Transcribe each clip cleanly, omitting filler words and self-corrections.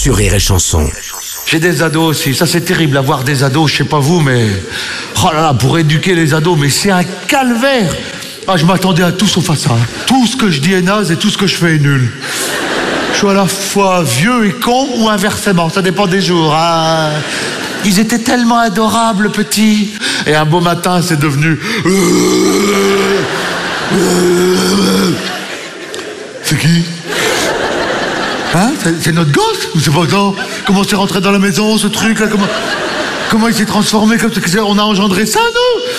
sur Rire et Chanson. J'ai des ados aussi, ça c'est terrible, avoir des ados, je sais pas vous, mais... Oh là là, pour éduquer les ados, mais c'est un calvaire. Ah, je m'attendais à tout sauf à ça. Tout ce que je dis est naze et tout ce que je fais est nul. Je suis à la fois vieux et con ou inversement, ça dépend des jours. Hein. Ils étaient tellement adorables, petits. Et un beau matin, c'est devenu... C'est qui ? Hein ? C'est notre gosse ? Ou c'est pas ça ? Comment c'est rentré dans la maison, ce truc-là ? Comment il s'est transformé comme ça ? On a engendré ça, nous ?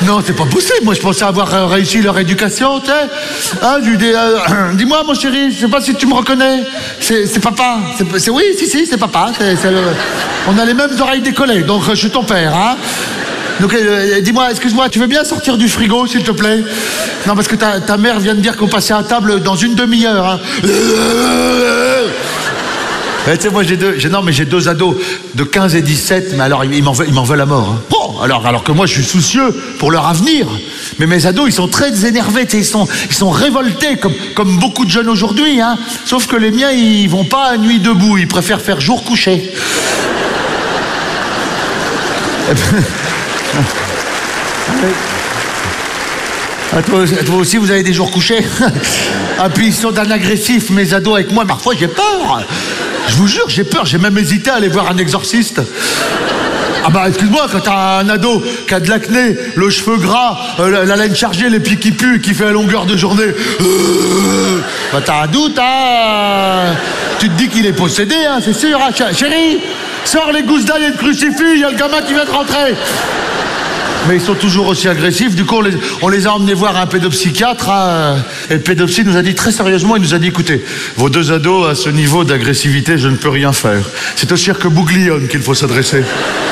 Non, c'est pas possible. Moi, je pensais avoir réussi leur éducation, tu sais. Hein, dis-moi, mon chéri, je sais pas si tu me reconnais. C'est papa. Oui, si, c'est papa. On a les mêmes oreilles décollées, donc je suis ton père, hein. Donc, dis-moi, excuse-moi, tu veux bien sortir du frigo, s'il te plaît ? Non, parce que ta mère vient de dire qu'on passait à table dans une demi-heure, hein. Tu sais, moi, j'ai deux ados de 15 et 17, mais alors, ils m'en veulent à mort. Hein. Bon, alors que moi, je suis soucieux pour leur avenir. Mais mes ados, ils sont très énervés, ils sont révoltés, comme beaucoup de jeunes aujourd'hui, hein. Sauf que les miens, ils vont pas à nuit debout, ils préfèrent faire jour couché. Toi aussi, vous avez des jours couchés. Ah, puis ils sont d'un agressif, mes ados avec moi. Parfois, j'ai peur. Je vous jure, j'ai peur. J'ai même hésité à aller voir un exorciste. Ah bah, excuse-moi, quand t'as un ado qui a de l'acné, le cheveu gras, la laine chargée, les pieds qui puent, qui fait à longueur de journée, bah t'as un doute, hein. Tu te dis qu'il est possédé, hein, c'est sûr, hein. Chérie, sors les gousses d'ail et le crucifix, il y a le gamin qui vient de rentrer. Mais ils sont toujours aussi agressifs. Du coup, on les a emmenés voir un pédopsychiatre. Hein, et le pédopsie nous a dit très sérieusement, il nous a dit, écoutez, vos deux ados, à ce niveau d'agressivité, je ne peux rien faire. C'est au cirque Bouglione qu'il faut s'adresser.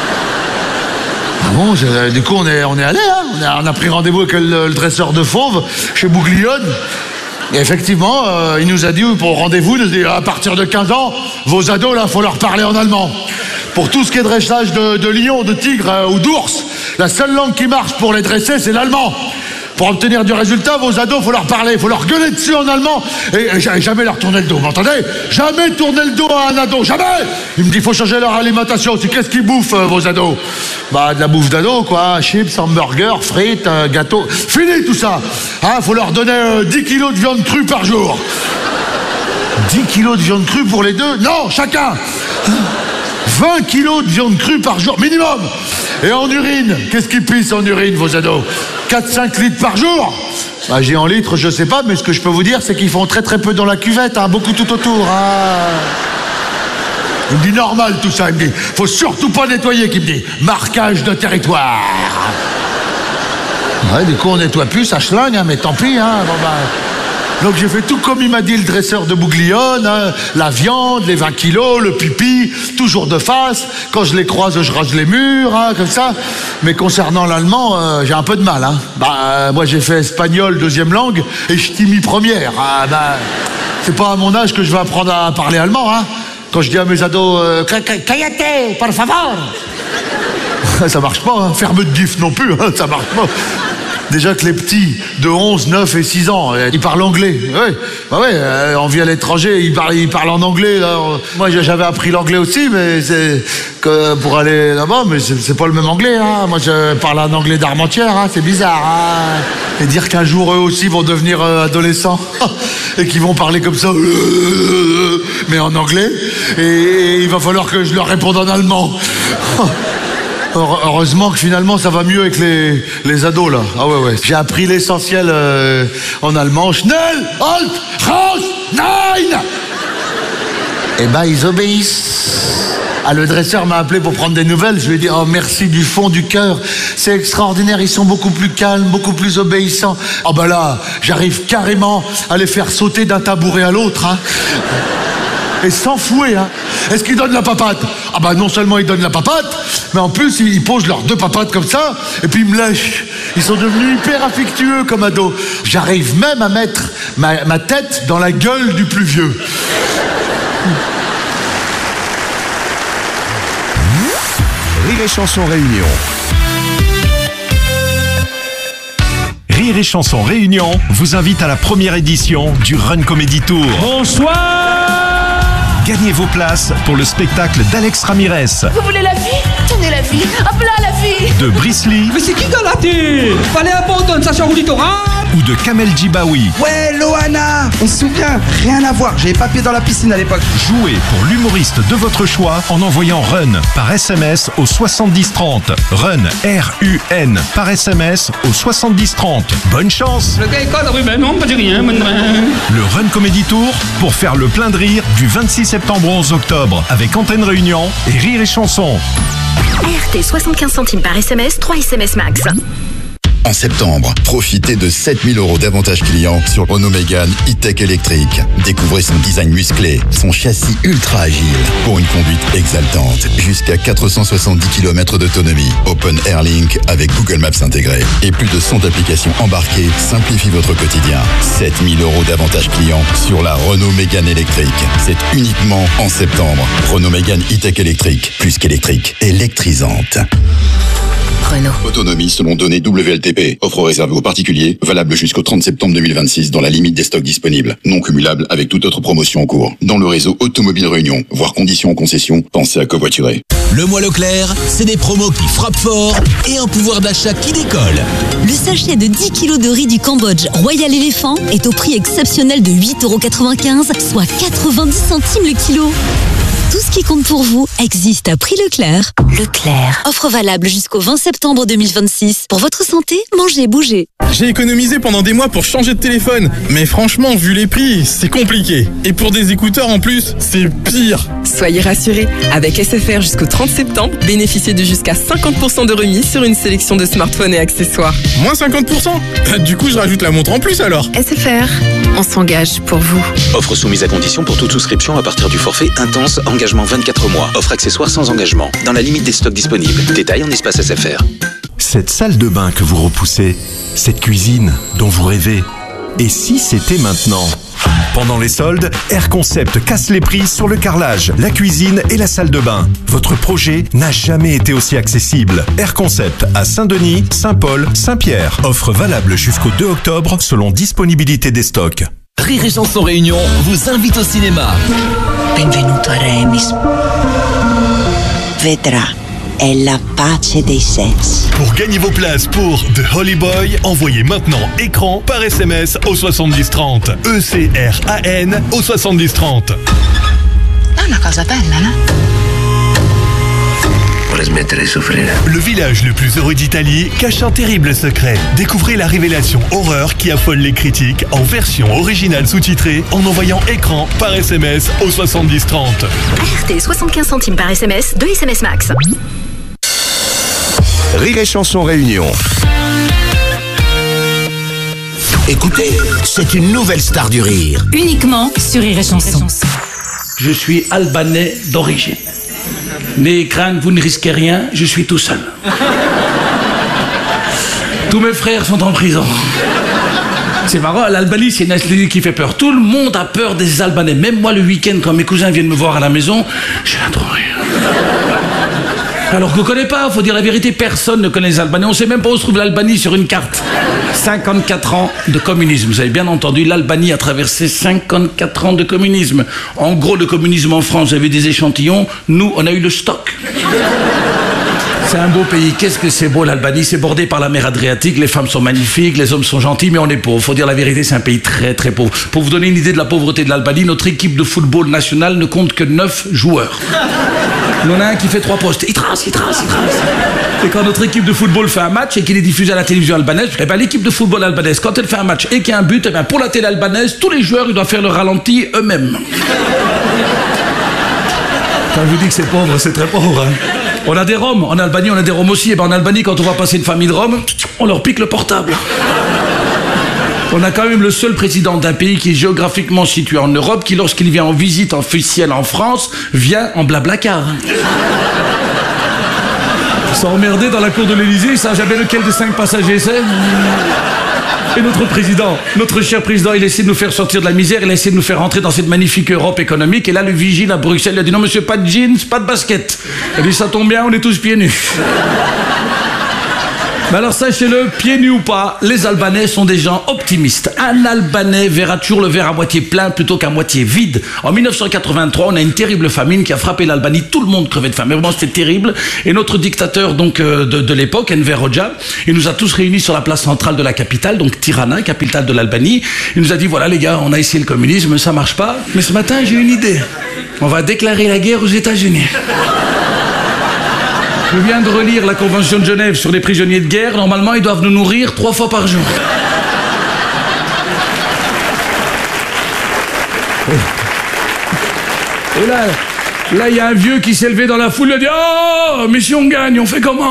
Ah bon, du coup, on est allé, hein, on a pris rendez-vous avec le dresseur de fauves chez Bouglione. Et effectivement, il nous a dit, pour rendez-vous, il nous a dit, à partir de 15 ans, vos ados, là, faut leur parler en allemand. Pour tout ce qui est dressage de lion, de tigre ou d'ours, la seule langue qui marche pour les dresser, c'est l'allemand. Pour obtenir du résultat, vos ados, faut leur parler, faut leur gueuler dessus en allemand et jamais leur tourner le dos, vous m'entendez ? Jamais tourner le dos à un ado, jamais ! Il me dit, faut changer leur alimentation. C'est qu'est-ce qu'ils bouffent, vos ados ? Bah, de la bouffe d'ado, quoi, chips, hamburgers, frites, gâteaux. Fini tout ça. Hein, faut leur donner 10 kilos de viande crue par jour. 10 kilos de viande crue pour les deux ? Non, chacun. 20 kilos de viande crue par jour, minimum. Et en urine, qu'est-ce qu'ils pissent en urine, vos ados ? 4-5 litres par jour ? Bah, j'ai en litres, je sais pas, mais ce que je peux vous dire, c'est qu'ils font très très peu dans la cuvette, hein, beaucoup tout autour. Hein. Il me dit normal tout ça, il me dit, faut surtout pas nettoyer, qu'il me dit, marquage de territoire. Ouais, du coup on nettoie plus, ça schlingue, hein, mais tant pis, hein, bon bah... Donc j'ai fait tout comme il m'a dit le dresseur de Bouglione, hein, la viande, les 20 kilos, le pipi, toujours de face. Quand je les croise, je rase les murs, hein, comme ça. Mais concernant l'allemand, j'ai un peu de mal. Hein. Moi j'ai fait espagnol, deuxième langue, et ch'timi première. C'est pas à mon âge que je vais apprendre à parler allemand. Hein. Quand je dis à mes ados, cállate, por favor. Ça marche pas, hein. Ferme de gif non plus, hein, ça marche pas. Déjà que les petits de 11, 9 et 6 ans, ils parlent anglais. Ouais. Bah ouais, on vit à l'étranger, ils parlent en anglais. Là. Moi, j'avais appris l'anglais aussi, mais c'est que pour aller là-bas, mais c'est pas le même anglais. Hein. Moi, je parle un anglais d'Armentières, hein. C'est bizarre. Hein. Et dire qu'un jour, eux aussi vont devenir adolescents et qu'ils vont parler comme ça, mais en anglais. Et il va falloir que je leur réponde en allemand. Heureusement que finalement ça va mieux avec les ados là. Ah ouais. J'ai appris l'essentiel en allemand. Schnell, halt, raus, nein. Et ben ils obéissent. Ah, le dresseur m'a appelé pour prendre des nouvelles. Je lui ai dit, oh merci du fond du cœur. C'est extraordinaire, ils sont beaucoup plus calmes, beaucoup plus obéissants. Ah ben là, j'arrive carrément à les faire sauter d'un tabouret à l'autre. Hein. Et sans fouet, hein. Est-ce qu'ils donnent la papate ? Ah bah non seulement ils donnent la papate, mais en plus ils posent leurs deux papates comme ça, et puis ils me lèchent. Ils sont devenus hyper affectueux comme ados. J'arrive même à mettre ma tête dans la gueule du plus vieux. Rire et Chanson Réunion. Rire et Chanson Réunion vous invite à la première édition du Run Comedy Tour. Bonsoir. gagnez vos places pour le spectacle d'Alex Ramirez, Vous voulez la vie? Tenez la vie. Hop là, la vie. de Brice Lee Mais c'est qui Galaté? Fallait abandonner Sacha au littoral. ou de Kamel Djibaoui. Ouais, Loana, on se souvient, rien à voir, j'avais pas pied dans la piscine à l'époque. Jouez pour l'humoriste de votre choix en envoyant RUN par SMS au 7030. RUN, R-U-N, par SMS au 7030. Bonne chance! Le gars est con, oui, ben non, pas dit rien. Le Run Comedy Tour pour faire le plein de rire du 26 septembre au 11 octobre avec Antenne Réunion et Rire et Chanson. ART 75 centimes par SMS, 3 SMS max. En septembre, profitez de 7 000 € d'avantages clients sur Renault Mégane E-Tech électrique. Découvrez son design musclé, son châssis ultra agile pour une conduite exaltante. Jusqu'à 470 km d'autonomie. Open Air Link avec Google Maps intégré. Et plus de 100 applications embarquées simplifient votre quotidien. 7 000 € d'avantages clients sur la Renault Mégane électrique. C'est uniquement en septembre. Renault Mégane E-Tech électrique. Plus qu'électrique, électrisante. Renault. Autonomie selon données WLTP. Offre réservée aux particuliers, valable jusqu'au 30 septembre 2026 dans la limite des stocks disponibles. Non cumulable avec toute autre promotion en cours. Dans le réseau Automobile Réunion, voire conditions en concession, pensez à covoiturer. Le mois Leclerc, c'est des promos qui frappent fort et un pouvoir d'achat qui décolle. Le sachet de 10 kg de riz du Cambodge Royal Elephant est au prix exceptionnel de 8,95 €, soit 90 centimes le kilo. Tout ce qui compte pour vous existe à prix Leclerc. Leclerc. Offre valable jusqu'au 20 septembre 2026. Pour votre santé, mangez, bougez. J'ai économisé pendant des mois pour changer de téléphone. Mais franchement, vu les prix, c'est compliqué. Et pour des écouteurs en plus, c'est pire. Soyez rassurés, avec SFR jusqu'au 30 septembre, bénéficiez de jusqu'à 50% de remise sur une sélection de smartphones et accessoires. Moins 50%? Du coup, je rajoute la montre en plus alors. SFR, on s'engage pour vous. Offre soumise à condition pour toute souscription à partir du forfait intense, engagement 24 mois. Offre accessoire sans engagement, dans la limite des stocks disponibles. Détail en espace SFR. Cette salle de bain que vous repoussez, cette cuisine dont vous rêvez, et si c'était maintenant? Pendant les soldes, Air Concept casse les prix sur le carrelage, la cuisine et la salle de bain. Votre projet n'a jamais été aussi accessible. Air Concept à Saint-Denis, Saint-Paul, Saint-Pierre. Offre valable jusqu'au 2 octobre selon disponibilité des stocks. Rire et Chanson Réunion vous invite au cinéma. Benvenuto a Remis. Vedrà, è la pace dei sessi. Pour gagner vos places pour The Holy Boy, envoyez maintenant écran par SMS au 7030. ECRAN au 7030. È una cosa bella, no? Le village le plus heureux d'Italie cache un terrible secret. Découvrez la révélation horreur qui affole les critiques en version originale sous-titrée en envoyant écran par SMS au 7030. ART 75 centimes par SMS, 2 SMS max. Rire et Chanson Réunion. Écoutez, c'est une nouvelle star du rire. Uniquement sur Rire et Chanson. Je suis albanais d'origine. N'ayez crainte, vous ne risquez rien, je suis tout seul. Tous mes frères sont en prison. C'est marrant, l'Albanie, c'est une nationalité qui fait peur. Tout le monde a peur des Albanais. Même moi, le week-end, quand mes cousins viennent me voir à la maison, je suis là trop rire. Alors qu'on ne connaît pas, faut dire la vérité, personne ne connaît les Albanais. On ne sait même pas où se trouve l'Albanie sur une carte. 54 ans de communisme. Vous avez bien entendu, l'Albanie a traversé 54 ans de communisme. En gros, le communisme en France, vous avez des échantillons. Nous, on a eu le stock. C'est un beau pays. Qu'est-ce que c'est beau, l'Albanie. C'est bordé par la mer Adriatique. Les femmes sont magnifiques, les hommes sont gentils, mais on est pauvre. Faut dire la vérité, c'est un pays très très pauvre. Pour vous donner une idée de la pauvreté de l'Albanie, notre équipe de football national ne compte que 9 joueurs. Il y en a un qui fait 3 postes. Il trace. Et quand notre équipe de football fait un match et qu'il est diffusé à la télévision albanaise, eh ben, l'équipe de football albanaise, quand elle fait un match et qu'il y a un but, eh ben, pour la télé albanaise, tous les joueurs ils doivent faire le ralenti eux-mêmes. Quand je vous dis que c'est pauvre, c'est très pauvre. Hein. On a des Roms. En Albanie, on a des Roms aussi. Et ben, en Albanie, quand on va passer une famille de Roms, on leur pique le portable. On a quand même le seul président d'un pays qui est géographiquement situé en Europe qui, lorsqu'il vient en visite officielle en France, vient en blablacar. Ils sont emmerdés dans la cour de l'Élysée, ils savent jamais lequel des 5 passagers c'est. Et notre président, notre cher président, il essaie de nous faire sortir de la misère, il essaie de nous faire rentrer dans cette magnifique Europe économique. Et là, le vigile à Bruxelles, il a dit non monsieur, pas de jeans, pas de basket. Il a dit ça tombe bien, on est tous pieds nus. Mais alors sachez-le, pieds nus ou pas, les Albanais sont des gens optimistes. Un Albanais verra toujours le verre à moitié plein plutôt qu'à moitié vide. En 1983, on a une terrible famine qui a frappé l'Albanie. Tout le monde crevait de faim. Mais vraiment, c'était terrible. Et notre dictateur donc de l'époque, Enver Hoxha, il nous a tous réunis sur la place centrale de la capitale, donc Tirana, capitale de l'Albanie. Il nous a dit, voilà les gars, on a essayé le communisme, ça marche pas. Mais ce matin, j'ai une idée. On va déclarer la guerre aux États-Unis. Je viens de relire la Convention de Genève sur les prisonniers de guerre. Normalement, ils doivent nous nourrir 3 fois par jour. Et là, il y a un vieux qui s'est levé dans la foule et a dit « Oh, mais si on gagne, on fait comment ?»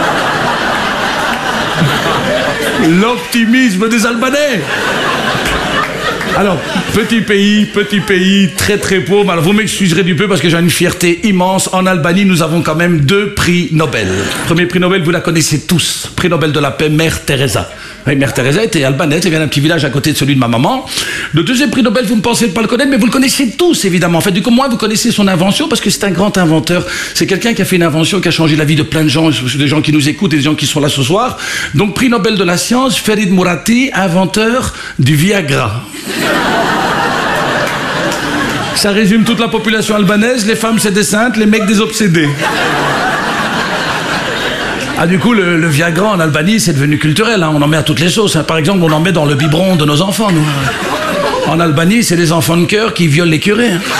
L'optimisme des Albanais. Alors, petit pays, très très pauvre. Alors, vous m'excuserez du peu parce que j'ai une fierté immense. En Albanie, nous avons quand même 2 prix Nobel. Premier prix Nobel, vous la connaissez tous. Prix Nobel de la paix, Mère Teresa. Oui, Mère Teresa était albanaise, elle vient d'un petit village à côté de celui de ma maman. Le deuxième prix Nobel, vous ne pensez pas le connaître, mais vous le connaissez tous, évidemment. En fait, du coup, moi, vous connaissez son invention parce que c'est un grand inventeur. C'est quelqu'un qui a fait une invention qui a changé la vie de plein de gens, des gens qui nous écoutent et des gens qui sont là ce soir. Donc, prix Nobel de la science, Ferid Mourati, inventeur du Viagra. Ça résume toute la population albanaise, les femmes c'est des saintes, les mecs des obsédés. Ah, du coup, le Viagra en Albanie, c'est devenu culturel, hein. On en met à toutes les sauces, hein. Par exemple, on en met dans le biberon de nos enfants, nous. En Albanie, c'est les enfants de cœur qui violent les curés, hein.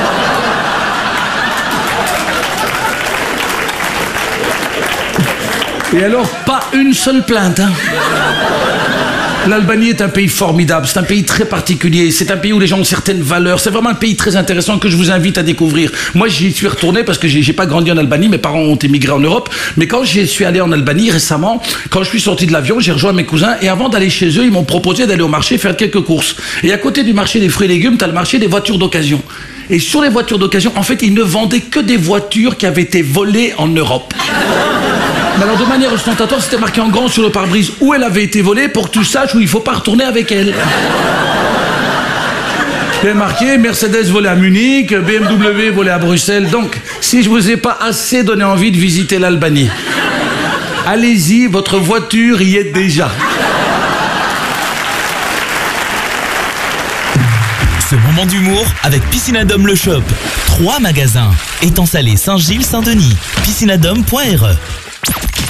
Et alors, pas une seule plainte, hein. L'Albanie est un pays formidable, c'est un pays très particulier, c'est un pays où les gens ont certaines valeurs, c'est vraiment un pays très intéressant que je vous invite à découvrir. Moi, j'y suis retourné parce que j'ai pas grandi en Albanie, mes parents ont émigré en Europe, mais quand j'y suis allé en Albanie récemment, quand je suis sorti de l'avion, j'ai rejoint mes cousins et avant d'aller chez eux, ils m'ont proposé d'aller au marché faire quelques courses. Et à côté du marché des fruits et légumes, t'as le marché des voitures d'occasion. Et sur les voitures d'occasion, en fait, ils ne vendaient que des voitures qui avaient été volées en Europe. Mais alors, de manière ostentatoire, c'était marqué en grand sur le pare-brise où elle avait été volée pour que tu saches où il faut pas retourner avec elle. Il y a marqué Mercedes volée à Munich, BMW volée à Bruxelles. Donc, si je vous ai pas assez donné envie de visiter l'Albanie, allez-y, votre voiture y est déjà. Ce moment d'humour avec Piscinadome le Shop. 3 magasins. Étang Salé, Saint-Gilles, Saint-Denis. Piscinadome.re